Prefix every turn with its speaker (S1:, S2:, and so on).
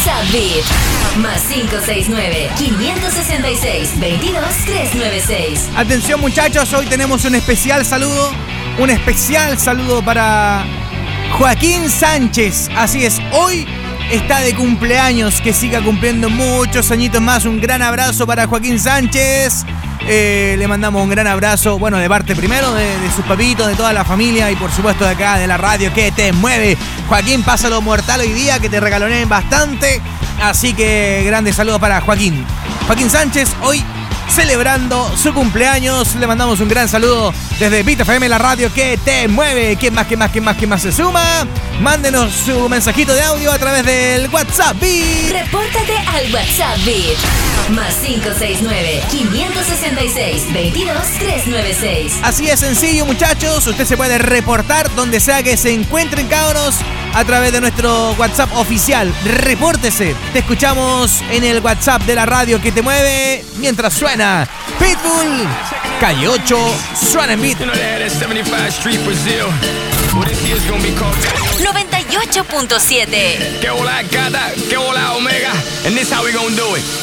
S1: WhatsApp Beat. Más 569-566-22396.
S2: Atención muchachos, hoy tenemos un especial saludo para Joaquín Sánchez. Así es, hoy está de cumpleaños, que siga cumpliendo muchos añitos más. Un gran abrazo para Joaquín Sánchez. Le mandamos un gran abrazo, bueno, de parte primero de sus papitos, de toda la familia y por supuesto de acá, de la radio que te mueve. Joaquín, pásalo mortal hoy día, que te regaloneen bastante. Así que grandes saludos para Joaquín. Joaquín Sánchez, hoy celebrando su cumpleaños. Le mandamos un gran saludo desde Beat FM, la radio que te mueve. ¿Quién más se suma? Mándenos su mensajito de audio a través del WhatsApp Beat.
S1: Repórtate al WhatsApp Beat. Más 569-566-22396.
S2: Así es sencillo, muchachos. Usted se puede reportar donde sea que se encuentren, cabros, a través de nuestro WhatsApp oficial. Repórtese. Te escuchamos en el WhatsApp de la radio que te mueve mientras suena Pitbull, Calle 8, suena en Beat.
S1: 98.7.
S3: Que hola gata, que hola omega, and this how we gonna do it.